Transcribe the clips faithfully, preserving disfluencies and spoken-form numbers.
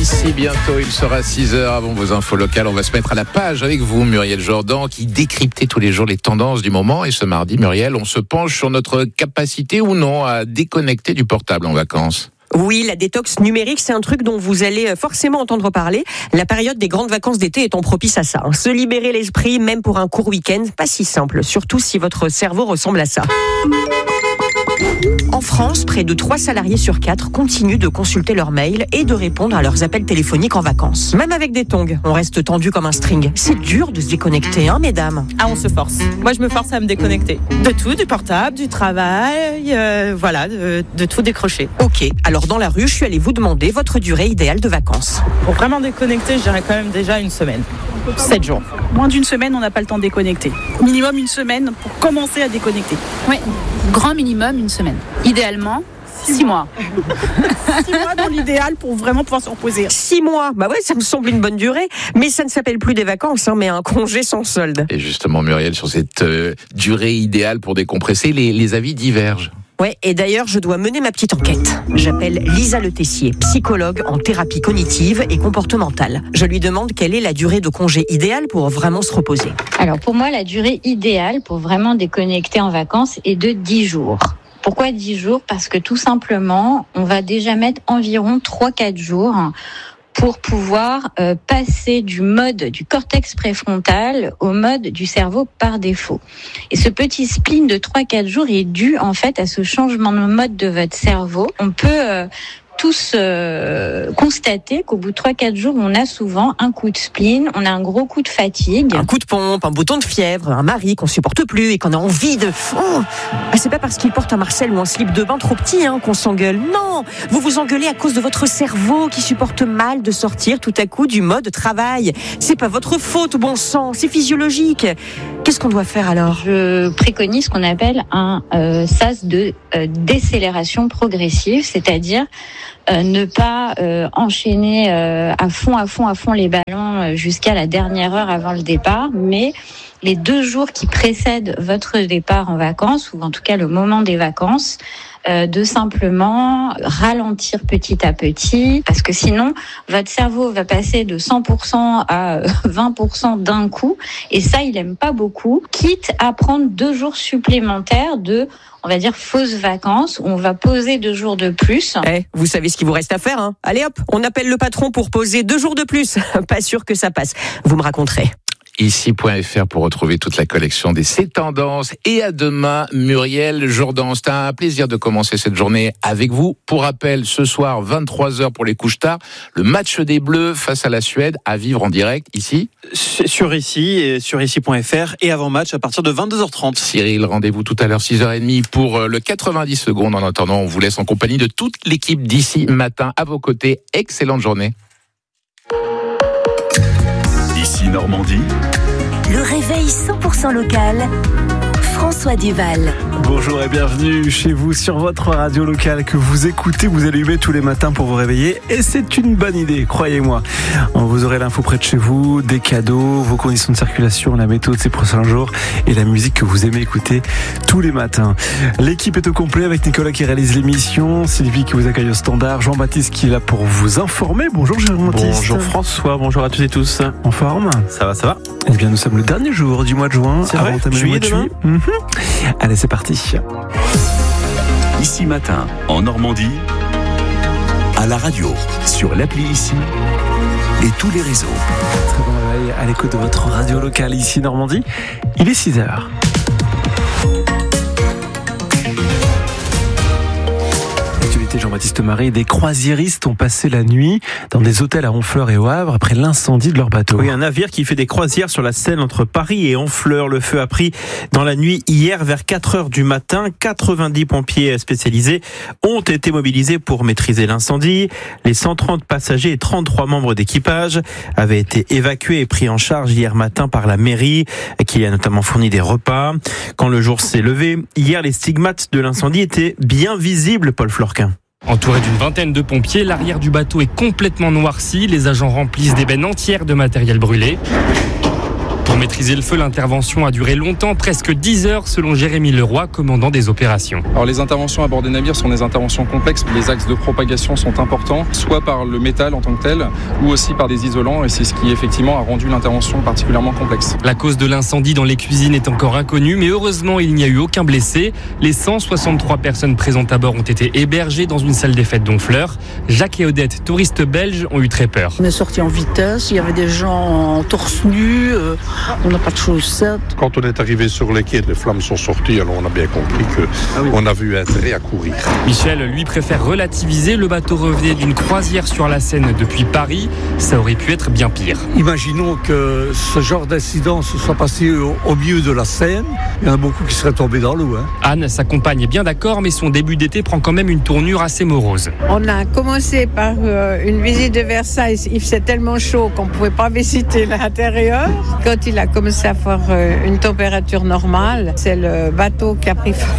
D'ici bientôt, il sera six heures avant vos infos locales. On va se mettre à la page avec vous, Muriel Jourdan, qui décryptait tous les jours les tendances du moment. Et ce mardi, Muriel, on se penche sur notre capacité ou non à déconnecter du portable en vacances. Oui, la détox numérique, c'est un truc dont vous allez forcément entendre parler. La période des grandes vacances d'été étant propice à ça. Se libérer l'esprit, même pour un court week-end, pas si simple, surtout si votre cerveau ressemble à ça. En France, près de trois salariés sur quatre continuent de consulter leurs mails et de répondre à leurs appels téléphoniques en vacances. Même avec des tongs, on reste tendu comme un string. C'est dur de se déconnecter, hein, mesdames ? Ah, on se force. Moi, je me force à me déconnecter. De tout, du portable, du travail, euh, voilà, de, de tout décrocher. Ok, alors dans la rue, je suis allée vous demander votre durée idéale de vacances. Pour vraiment déconnecter, je dirais quand même déjà une semaine. Sept jours. Moins d'une semaine, on n'a pas le temps de déconnecter. Minimum une semaine pour commencer à déconnecter. Oui, grand minimum une semaine. Idéalement, six mois. Six mois dans l'idéal pour vraiment pouvoir se reposer. Six mois, bah ouais, ça me semble une bonne durée. Mais ça ne s'appelle plus des vacances, hein, mais un congé sans solde. Et justement, Muriel, sur cette euh, durée idéale pour décompresser, les, les avis divergent. Ouais, et d'ailleurs, je dois mener ma petite enquête. J'appelle Lisa Le Tessier, psychologue en thérapie cognitive et comportementale. Je lui demande quelle est la durée de congé idéale pour vraiment se reposer. Alors pour moi, la durée idéale pour vraiment déconnecter en vacances est de dix jours. Pourquoi dix jours ? Parce que tout simplement, on va déjà mettre environ trois à quatre jours pour pouvoir euh, passer du mode du cortex préfrontal au mode du cerveau par défaut. Et ce petit spleen de trois à quatre jours est dû en fait à ce changement de mode de votre cerveau. On peut euh, tous euh, constater qu'au bout de trois à quatre jours, on a souvent un coup de spleen, on a un gros coup de fatigue. Un coup de pompe, un bouton de fièvre, un mari qu'on supporte plus et qu'on a envie de... Oh, c'est pas parce qu'il porte un Marcel ou un slip de bain trop petit hein, qu'on s'engueule. Non, vous vous engueulez à cause de votre cerveau qui supporte mal de sortir tout à coup du mode travail. C'est pas votre faute, bon sang, c'est physiologique. Qu'est-ce qu'on doit faire alors ? Je préconise ce qu'on appelle un euh, sas de euh, décélération progressive, c'est-à-dire Euh, ne pas euh, enchaîner euh, à fond, à fond, à fond les ballons euh, jusqu'à la dernière heure avant le départ, mais les deux jours qui précèdent votre départ en vacances, ou en tout cas le moment des vacances, euh, de simplement ralentir petit à petit, parce que sinon, votre cerveau va passer de cent pour cent à vingt pour cent d'un coup, et ça, il aime pas beaucoup, quitte à prendre deux jours supplémentaires de... on va dire fausses vacances, où on va poser deux jours de plus. Eh, vous savez ce qu'il vous reste à faire, hein ? Allez hop, on appelle le patron pour poser deux jours de plus. Pas sûr que ça passe. Vous me raconterez. Ici point F R pour retrouver toute la collection des C'est Tendances. Et à demain, Muriel Jourdan. C'est un plaisir de commencer cette journée avec vous. Pour rappel, ce soir, vingt-trois heures pour les couches tard, le match des Bleus face à la Suède à vivre en direct ici. Sur ici, et sur ici point F R et avant match à partir de vingt-deux heures trente. Cyril, rendez-vous tout à l'heure six heures trente pour le quatre-vingt-dix secondes. En attendant, on vous laisse en compagnie de toute l'équipe d'ici matin à vos côtés. Excellente journée. Ici Normandie. Le réveil cent pour cent local. François Duval. Bonjour et bienvenue chez vous sur votre radio locale que vous écoutez, vous allumez tous les matins pour vous réveiller et c'est une bonne idée, croyez-moi. Vous aurez l'info près de chez vous, des cadeaux, vos conditions de circulation, la météo de ces prochains jours et la musique que vous aimez écouter tous les matins. L'équipe est au complet avec Nicolas qui réalise l'émission, Sylvie qui vous accueille au standard, Jean-Baptiste qui est là pour vous informer. Bonjour Jean-Baptiste. Bonjour François, bonjour à tous et tous. En forme ? Ça va, ça va. Eh bien nous sommes le dernier jour du mois de juin. C'est vrai, juillet demain. Mmh. Allez, c'est parti. Ici matin, en Normandie, à la radio, sur l'appli Ici et tous les réseaux. Très bon réveil à l'écoute de votre radio locale Ici Normandie. Il est six heures. Jean-Baptiste Marie, des croisiéristes ont passé la nuit dans des hôtels à Honfleur et au Havre après l'incendie de leur bateau. Oui, un navire qui fait des croisières sur la Seine entre Paris et Honfleur. Le feu a pris dans la nuit hier vers quatre heures du matin. quatre-vingt-dix pompiers spécialisés ont été mobilisés pour maîtriser l'incendie. Les cent trente passagers et trente-trois membres d'équipage avaient été évacués et pris en charge hier matin par la mairie, qui a notamment fourni des repas. Quand le jour s'est levé, hier, les stigmates de l'incendie étaient bien visibles, Paul Florquin. Entouré d'une vingtaine de pompiers, l'arrière du bateau est complètement noirci. Les agents remplissent des bennes entières de matériel brûlé. Pour maîtriser le feu, l'intervention a duré longtemps, presque dix heures selon Jérémy Leroy, commandant des opérations. Alors les interventions à bord des navires sont des interventions complexes. Les axes de propagation sont importants, soit par le métal en tant que tel, ou aussi par des isolants, et c'est ce qui effectivement a rendu l'intervention particulièrement complexe. La cause de l'incendie dans les cuisines est encore inconnue, mais heureusement il n'y a eu aucun blessé. Les cent soixante-trois personnes présentes à bord ont été hébergées dans une salle des fêtes d'Honfleur. Jacques et Odette, touristes belges, ont eu très peur. On est sorti en vitesse, il y avait des gens en torse nu, euh, on n'a pas de chaussettes. Quand on est arrivé sur les quais, les flammes sont sorties, alors on a bien compris qu'on ah oui. a vu intérêt à courir. Michel, lui, préfère relativiser. Le bateau revenait d'une croisière sur la Seine depuis Paris. Ça aurait pu être bien pire. Imaginons que ce genre d'incident se soit passé au, au milieu de la Seine. Il y en a beaucoup qui seraient tombés dans l'eau. Hein. Anne, sa compagne, est bien d'accord, mais son début d'été prend quand même une tournure assez morose. On a commencé par euh, une visite de Versailles. Il faisait tellement chaud qu'on ne pouvait pas visiter l'intérieur. Quand il a commencé à faire euh, une température normale, c'est le bateau qui a pris feu.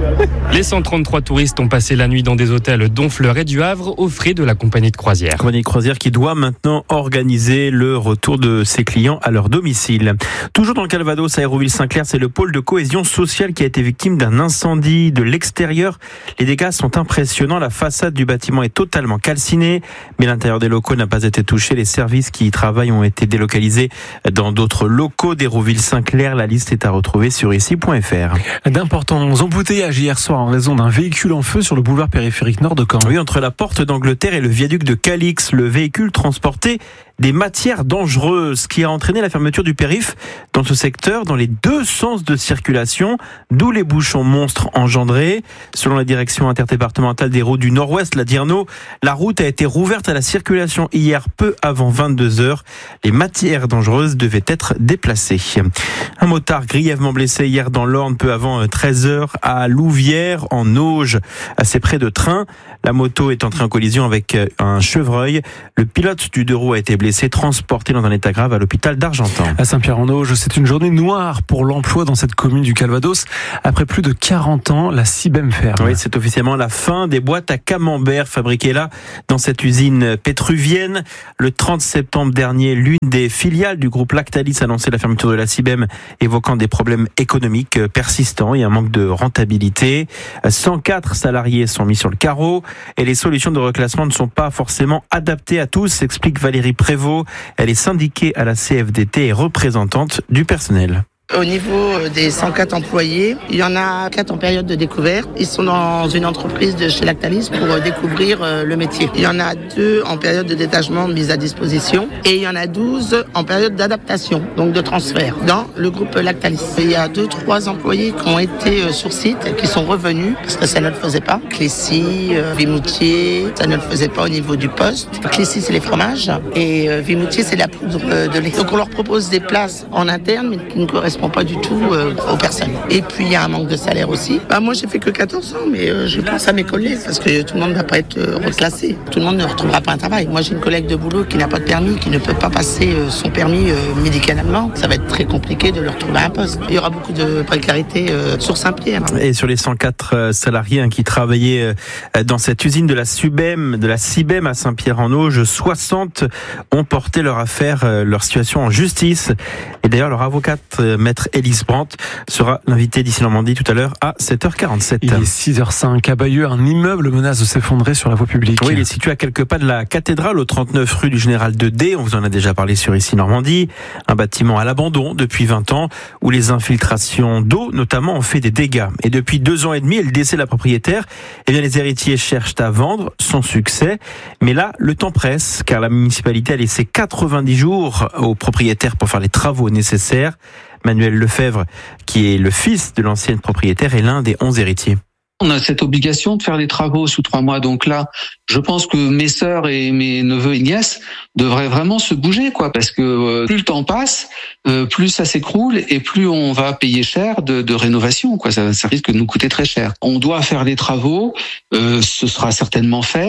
Les cent trente-trois touristes ont passé la nuit dans des hôtels d'Honfleur et du Havre aux frais de la compagnie de croisière. Compagnie de croisière qui doit maintenant organiser le retour de ses clients à leur domicile. Toujours dans le Calvados, à Hérouville-Saint-Clair, c'est le pôle de cohésion sociale qui a été victime d'un incendie de l'extérieur. Les dégâts sont impressionnants. La façade du bâtiment est totalement calcinée, mais l'intérieur des locaux n'a pas été touché. Les services qui y travaillent ont été délocalisés dans d'autres locaux d'Hérouville-Saint-Clair. La liste est à retrouver sur ici point f r. D'importants embouteillages hier soir en raison d'un véhicule en feu sur le boulevard périphérique nord de Caen. Oui, entre la porte d'Angleterre et le viaduc de Calix, le véhicule transportait des matières dangereuses, qui a entraîné la fermeture du périph' dans ce secteur, dans les deux sens de circulation, d'où les bouchons monstres engendrés. Selon la direction interdépartementale des routes du Nord-Ouest, la DIRNO, la route a été rouverte à la circulation hier peu avant vingt-deux heures. Les matières dangereuses devaient être déplacées. Un motard grièvement blessé hier dans l'Orne peu avant treize heures à Louvière, en Auge, assez près de Train. La moto est entrée en collision avec un chevreuil. Le pilote du deux roues a été blessé, transporté dans un état grave à l'hôpital d'Argentan. À Saint-Pierre-en-Auge, c'est une journée noire pour l'emploi dans cette commune du Calvados. Après plus de quarante ans, la Cibem ferme. Oui, c'est officiellement la fin des boîtes à camembert fabriquées là, dans cette usine pétruvienne. Le trente septembre dernier, l'une des filiales du groupe Lactalis a annoncé la fermeture de la Cibem, évoquant des problèmes économiques persistants et un manque de rentabilité. cent quatre salariés sont mis sur le carreau et les solutions de reclassement ne sont pas forcément adaptées à tous, explique Valérie Prévost. Elle est syndiquée à la C F D T et représentante du personnel. Au niveau des cent quatre employés, il y en a quatre en période de découverte. Ils sont dans une entreprise de chez Lactalis pour découvrir le métier. Il y en a deux en période de détachement de mise à disposition et il y en a douze en période d'adaptation, donc de transfert, dans le groupe Lactalis. Il y a deux, trois employés qui ont été sur site, qui sont revenus parce que ça ne le faisait pas. Clécy, Vimoutier, ça ne le faisait pas au niveau du poste. Clécy, c'est les fromages et Vimoutier, c'est la poudre de lait. Donc on leur propose des places en interne, mais qui ne correspondent pas du tout euh, aux personnes. Et puis il y a un manque de salaire aussi. Bah, moi j'ai fait que quatorze ans, mais euh, je pense à mes collègues parce que tout le monde ne va pas être euh, reclassé. Tout le monde ne retrouvera pas un travail. Moi j'ai une collègue de boulot qui n'a pas de permis, qui ne peut pas passer euh, son permis euh, médicalement. Ça va être très compliqué de leur trouver un poste. Il y aura beaucoup de précarité euh, sur Saint-Pierre. Et sur les cent quatre salariés hein, qui travaillaient euh, dans cette usine de la Cibem, de la Cibem à Saint-Pierre-en-Auge, soixante ont porté leur affaire, euh, leur situation en justice. Et d'ailleurs leur avocate euh, Maître Élise Brandt sera l'invité d'ici Normandie tout à l'heure à sept heures quarante-sept. Il est six heures cinq. À Bayeux, un immeuble menace de s'effondrer sur la voie publique. Oui, il est situé à quelques pas de la cathédrale, au trente-neuf rue du Général de D. On vous en a déjà parlé sur ici Normandie. Un bâtiment à l'abandon depuis vingt ans, où les infiltrations d'eau, notamment, ont fait des dégâts. Et depuis deux ans et demi, et le décès de la propriétaire, eh bien, les héritiers cherchent à vendre, sans succès. Mais là, le temps presse, car la municipalité a laissé quatre-vingt-dix jours aux propriétaires pour faire les travaux nécessaires. Manuel Lefebvre, qui est le fils de l'ancienne propriétaire, est l'un des onze héritiers. On a cette obligation de faire des travaux sous trois mois. Donc là, je pense que mes sœurs et mes neveux et nièces devraient vraiment se bouger, quoi, parce que plus le temps passe, plus ça s'écroule et plus on va payer cher de, de rénovation, quoi. Ça, ça risque de nous coûter très cher. On doit faire des travaux, euh, ce sera certainement fait.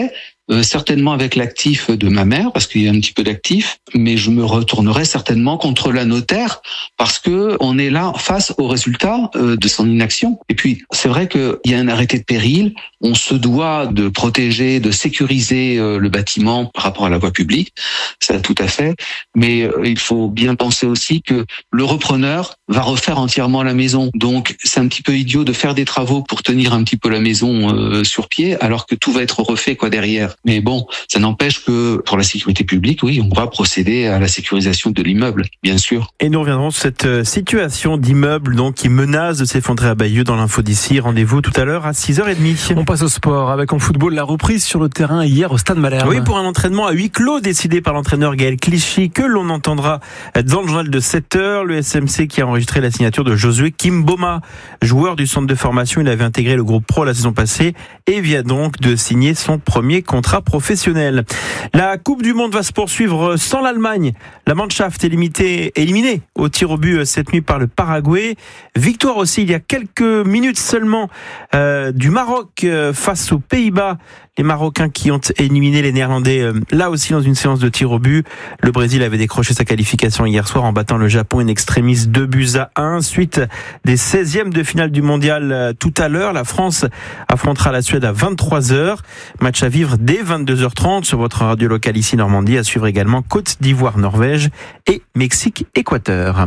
euh, certainement avec l'actif de ma mère, parce qu'il y a un petit peu d'actif, mais je me retournerai certainement contre la notaire, parce que on est là face au résultat euh, de son inaction. Et puis, c'est vrai qu'il y a un arrêté de péril, on se doit de protéger, de sécuriser euh, le bâtiment par rapport à la voie publique, ça tout à fait, mais euh, il faut bien penser aussi que le repreneur va refaire entièrement la maison. Donc, c'est un petit peu idiot de faire des travaux pour tenir un petit peu la maison euh, sur pied, alors que tout va être refait quoi derrière. Mais bon, ça n'empêche que pour la sécurité publique, oui, on va procéder à la sécurisation de l'immeuble, bien sûr. Et nous reviendrons sur cette situation d'immeuble donc qui menace de s'effondrer à Bayeux dans l'info d'ici. Rendez-vous tout à l'heure à six heures trente. On passe au sport avec en football la reprise sur le terrain hier au Stade Malherbe. Oui, pour un entraînement à huis clos décidé par l'entraîneur Gaël Clichy que l'on entendra dans le journal de sept heures. Le S M C qui a enregistré la signature de Josué Kimboma, joueur du centre de formation. Il avait intégré le groupe pro la saison passée et vient donc de signer son premier contrat professionnel. La Coupe du Monde va se poursuivre sans l'Allemagne. La Mannschaft est limitée, éliminée au tir au but cette nuit par le Paraguay. Victoire aussi il y a quelques minutes seulement euh, du Maroc euh, face aux Pays-Bas. Les Marocains qui ont éliminé les Néerlandais euh, là aussi dans une séance de tir au but. Le Brésil avait décroché sa qualification hier soir en battant le Japon in extremis deux buts à un. Suite des seizièmes de finale du mondial euh, tout à l'heure. La France affrontera la Suède à vingt-trois heures. Match à vivre dès vingt-deux heures trente sur votre radio locale ici Normandie. À suivre également Côte d'Ivoire, Norvège et Mexique, Équateur.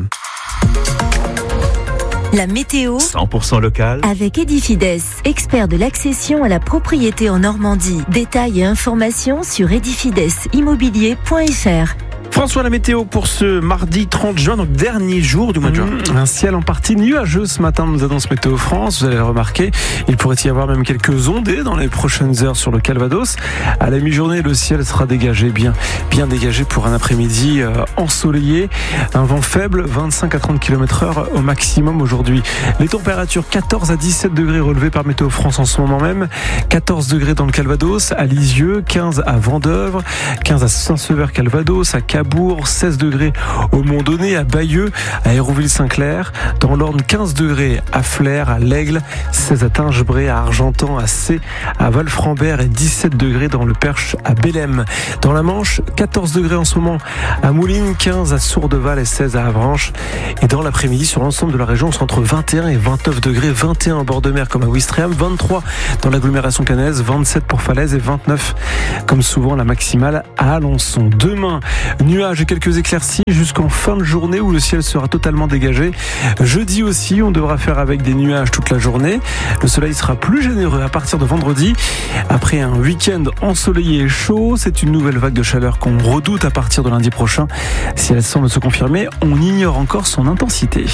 La météo cent pour cent local avec Edifides, expert de l'accession à la propriété en Normandie. Détails et informations sur edifides immobilier point f r. François, la météo pour ce mardi trente juin, donc dernier jour du mois de juin. Mmh, un ciel en partie nuageux ce matin, nous annonce Météo France. Vous allez le remarquer, il pourrait y avoir même quelques ondées dans les prochaines heures sur le Calvados. À la mi-journée, le ciel sera dégagé, bien, bien dégagé pour un après-midi euh, ensoleillé. Un vent faible, vingt-cinq à trente kilomètres heure au maximum aujourd'hui. Les températures quatorze à dix-sept degrés relevées par Météo France en ce moment même. quatorze degrés dans le Calvados, à Lisieux, quinze à Vendeuvre, quinze à Saint-Sever-Calvados, à Cabourg, seize degrés au Mont-Donné, à Bayeux, à Hérouville-Saint-Clair, dans l'Orne quinze degrés à Flers, à l'Aigle, seize à Tingebray, à Argentan, à Cé, à Valframbert et dix-sept degrés dans le Perche à Bélem. Dans la Manche, quatorze degrés en ce moment à Moulines, quinze à Sourdeval et seize à Avranches. Et dans l'après-midi, sur l'ensemble de la région, on sera entre vingt et un et vingt-neuf degrés, vingt et un en bord de mer comme à Ouistreham, vingt-trois dans l'agglomération caennaise, vingt-sept pour Falaise et vingt-neuf comme souvent la maximale à Alençon. Demain, nuages et quelques éclaircies jusqu'en fin de journée où le ciel sera totalement dégagé. Jeudi aussi, on devra faire avec des nuages toute la journée. Le soleil sera plus généreux à partir de vendredi. Après un week-end ensoleillé et chaud, c'est une nouvelle vague de chaleur qu'on redoute à partir de lundi prochain. Si elle semble se confirmer, on ignore encore son intensité.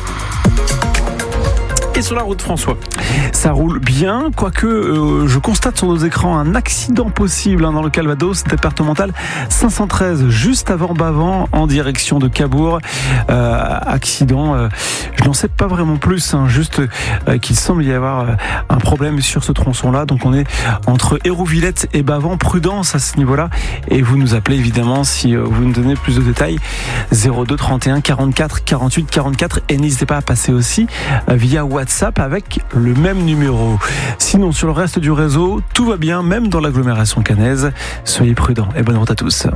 Et sur la route, François, ça roule bien, quoique euh, je constate sur nos écrans un accident possible hein, dans le Calvados départemental cinq cent treize, juste avant Bavant, en direction de Cabourg. Euh, accident, euh, je n'en sais pas vraiment plus, hein, juste euh, qu'il semble y avoir euh, un problème sur ce tronçon-là. Donc on est entre Hérouvillette et Bavant, prudence à ce niveau-là. Et vous nous appelez évidemment si euh, vous nous donnez plus de détails, zéro deux trente et un quarante-quatre quarante-huit quarante-quatre, et n'hésitez pas à passer aussi euh, via WhatsApp WhatsApp avec le même numéro. Sinon, sur le reste du réseau, tout va bien, même dans l'agglomération caennaise. Soyez prudents et bonne route à tous.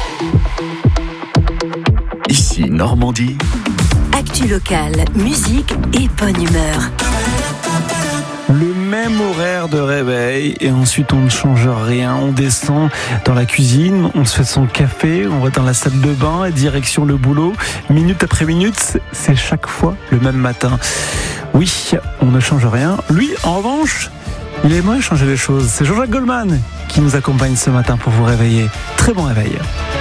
Ici, Normandie. Actu locale, musique et bonne humeur. Le même horaire de réveil et ensuite on ne change rien, on descend dans la cuisine, on se fait son café, on va dans la salle de bain et direction le boulot. Minute après minute, c'est chaque fois le même matin. Oui, on ne change rien. Lui, en revanche, il aimerait changer les choses. C'est Jean-Jacques Goldman qui nous accompagne ce matin pour vous réveiller. Très bon réveil.